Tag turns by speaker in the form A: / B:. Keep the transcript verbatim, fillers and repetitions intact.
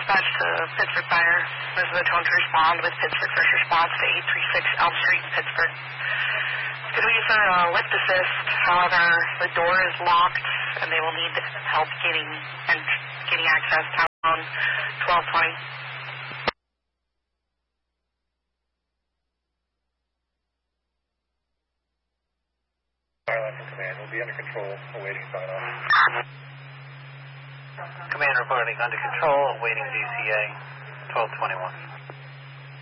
A: dispatch to Pittsburgh Fire. This is a tone to respond with Pittsburgh First Response to eight three six Elm Street in Pittsburgh. It's going to be for a lift assist. However, the door is locked, and they will need help getting and getting access. Town twelve twenty.
B: Fireline from command will be under control, awaiting sign-off.
C: Command reporting under control, awaiting D C A, twelve twenty-one.